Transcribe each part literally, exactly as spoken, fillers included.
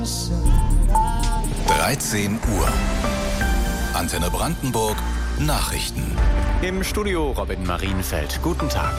dreizehn Uhr. Antenne Brandenburg Nachrichten. Im Studio Robin Marienfeld. Guten Tag.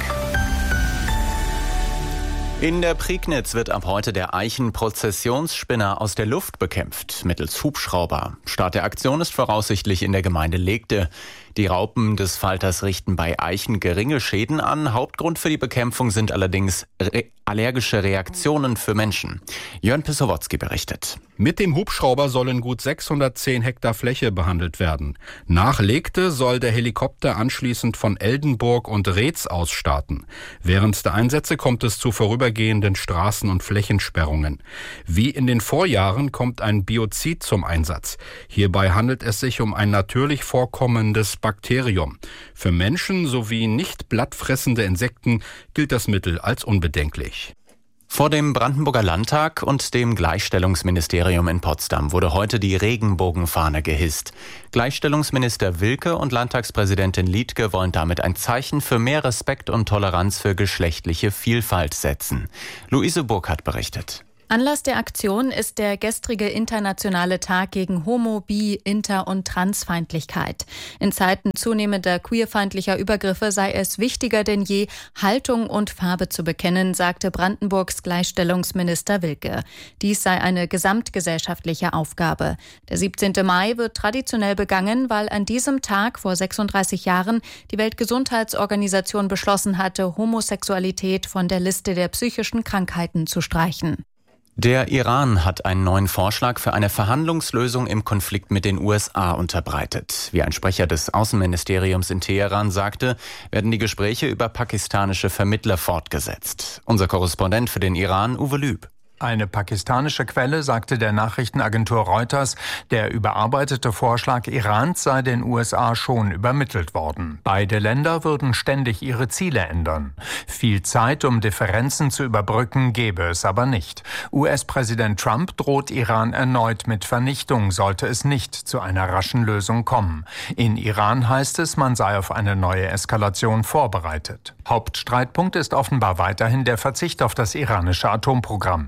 In der Prignitz wird ab heute der Eichen-Prozessionsspinner aus der Luft bekämpft, mittels Hubschrauber. Start der Aktion ist voraussichtlich in der Gemeinde Legde. Die Raupen des Falters richten bei Eichen geringe Schäden an. Hauptgrund für die Bekämpfung sind allerdings re- allergische Reaktionen für Menschen. Jörn Pissowotzki berichtet. Mit dem Hubschrauber sollen gut sechshundertzehn Hektar Fläche behandelt werden. Nach Legde soll der Helikopter anschließend von Eldenburg und Reetz aus starten. Während der Einsätze kommt es zu vorübergehenden Straßen- und Flächensperrungen. Wie in den Vorjahren kommt ein Biozid zum Einsatz. Hierbei handelt es sich um ein natürlich vorkommendes Bakterium. Für Menschen sowie nicht blattfressende Insekten gilt das Mittel als unbedenklich. Vor dem Brandenburger Landtag und dem Gleichstellungsministerium in Potsdam wurde heute die Regenbogenfahne gehisst. Gleichstellungsminister Wilke und Landtagspräsidentin Liedtke wollen damit ein Zeichen für mehr Respekt und Toleranz für geschlechtliche Vielfalt setzen. Luise Burkhardt berichtet. Anlass der Aktion ist der gestrige internationale Tag gegen Homo-, Bi-, Inter- und Transfeindlichkeit. In Zeiten zunehmender queerfeindlicher Übergriffe sei es wichtiger denn je, Haltung und Farbe zu bekennen, sagte Brandenburgs Gleichstellungsminister Wilke. Dies sei eine gesamtgesellschaftliche Aufgabe. Der siebzehnten Mai wird traditionell begangen, weil an diesem Tag vor sechsunddreißig Jahren die Weltgesundheitsorganisation beschlossen hatte, Homosexualität von der Liste der psychischen Krankheiten zu streichen. Der Iran hat einen neuen Vorschlag für eine Verhandlungslösung im Konflikt mit den U S A unterbreitet. Wie ein Sprecher des Außenministeriums in Teheran sagte, werden die Gespräche über pakistanische Vermittler fortgesetzt. Unser Korrespondent für den Iran, Uwe Lüb. Eine pakistanische Quelle sagte der Nachrichtenagentur Reuters, der überarbeitete Vorschlag Irans sei den U S A schon übermittelt worden. Beide Länder würden ständig ihre Ziele ändern. Viel Zeit, um Differenzen zu überbrücken, gäbe es aber nicht. U S-Präsident Trump droht Iran erneut mit Vernichtung, sollte es nicht zu einer raschen Lösung kommen. In Iran heißt es, man sei auf eine neue Eskalation vorbereitet. Hauptstreitpunkt ist offenbar weiterhin der Verzicht auf das iranische Atomprogramm.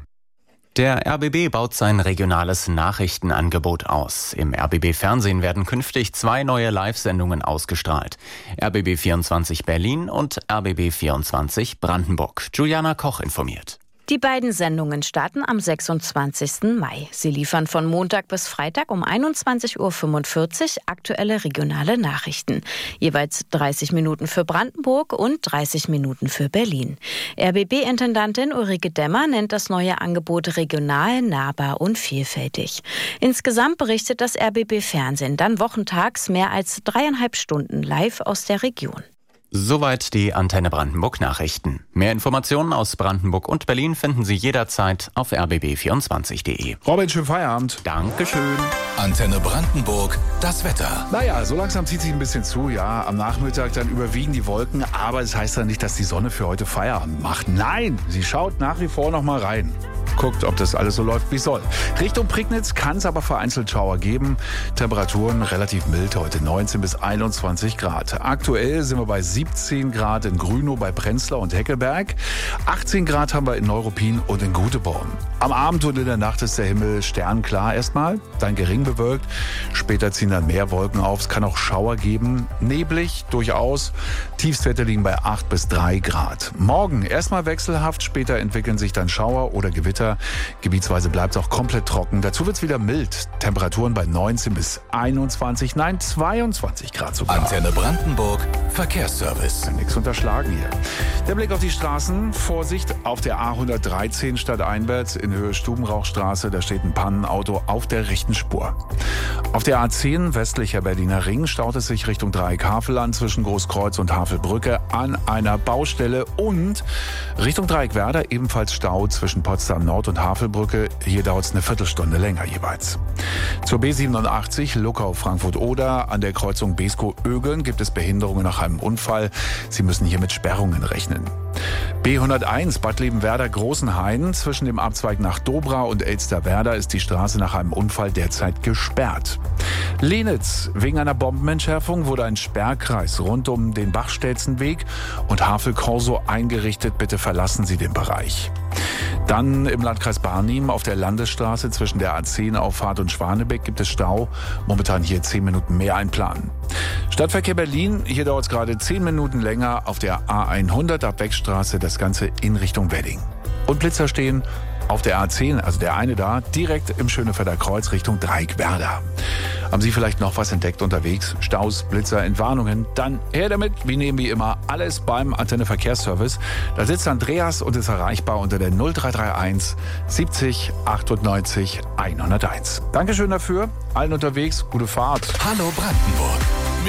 Der R B B baut sein regionales Nachrichtenangebot aus. Im R B B-Fernsehen werden künftig zwei neue Live-Sendungen ausgestrahlt. R B B vierundzwanzig Berlin und R B B vierundzwanzig Brandenburg. Juliana Koch informiert. Die beiden Sendungen starten am sechsundzwanzigsten Mai. Sie liefern von Montag bis Freitag um einundzwanzig Uhr fünfundvierzig aktuelle regionale Nachrichten. Jeweils dreißig Minuten für Brandenburg und dreißig Minuten für Berlin. R B B-Intendantin Ulrike Demmer nennt das neue Angebot regional, nahbar und vielfältig. Insgesamt berichtet das R B B-Fernsehen dann wochentags mehr als dreieinhalb Stunden live aus der Region. Soweit die Antenne Brandenburg Nachrichten. Mehr Informationen aus Brandenburg und Berlin finden Sie jederzeit auf r b b vierundzwanzig punkt d e. Robin, schönen Feierabend. Dankeschön. Antenne Brandenburg, das Wetter. Naja, so langsam zieht sich ein bisschen zu, ja. Am Nachmittag dann überwiegen die Wolken, aber das heißt dann nicht, dass die Sonne für heute Feierabend macht. Nein, sie schaut nach wie vor noch mal rein. Guckt, ob das alles so läuft, wie es soll. Richtung Prignitz kann es aber vereinzelt Schauer geben. Temperaturen relativ mild heute, neunzehn bis einundzwanzig Grad. Aktuell sind wir bei siebzehn Grad in Grünow, bei Prenzlau und Heckelberg. achtzehn Grad haben wir in Neuruppin und in Göteborg. Am Abend und in der Nacht ist der Himmel sternklar erstmal, dann gering bewölkt. Später ziehen dann mehr Wolken auf. Es kann auch Schauer geben. Neblig durchaus. Tiefstwerte liegen bei acht bis drei Grad. Morgen erstmal wechselhaft, später entwickeln sich dann Schauer oder Gewitter. Gebietsweise bleibt es auch komplett trocken. Dazu wird es wieder mild. Temperaturen bei neunzehn bis einundzwanzig, nein zweiundzwanzig Grad sogar. Antenne Brandenburg, Verkehrsservice. Nichts unterschlagen hier. Der Blick auf die Straßen. Vorsicht auf der A hundertdreizehn stadteinwärts in Höhe Stubenrauchstraße. Da steht ein Pannenauto auf der rechten Spur. Auf der A zehn westlicher Berliner Ring staut es sich Richtung Dreieck Havelland zwischen Großkreuz und Havelbrücke an einer Baustelle und Richtung Dreieck Werder ebenfalls Stau zwischen Potsdam Nord und Havelbrücke. Hier dauert es eine Viertelstunde länger jeweils. Zur B siebenundachtzig Luckau-Frankfurt-Oder an der Kreuzung Beeskow-Ögeln gibt es Behinderungen nach einem Unfall. Sie müssen hier mit Sperrungen rechnen. B hunderteins Bad Liebenwerda-Großenhain. Zwischen dem Abzweig nach Dobra und Elsterwerda ist die Straße nach einem Unfall derzeit gesperrt. Lenitz. Wegen einer Bombenentschärfung wurde ein Sperrkreis rund um den Bachstelzenweg und Havel-Corso eingerichtet. Bitte verlassen Sie den Bereich. Dann im Landkreis Barnim auf der Landesstraße zwischen der A zehn Auffahrt und Schwanebeck gibt es Stau. Momentan hier zehn Minuten mehr einplanen. Stadtverkehr Berlin, hier dauert es gerade zehn Minuten länger auf der A hundert ab Beckstraße, das Ganze in Richtung Wedding. Und Blitzer stehen auf der A zehn, also der eine da, direkt im Schönefelder Kreuz Richtung Dreieckwerder. Haben Sie vielleicht noch was entdeckt unterwegs? Staus, Blitzer, Entwarnungen? Dann her damit. Wir nehmen wie immer alles beim Antenne Verkehrsservice. Da sitzt Andreas und ist erreichbar unter der null drei drei eins siebzig achtundneunzig hunderteins. Dankeschön dafür. Allen unterwegs, gute Fahrt. Hallo Brandenburg.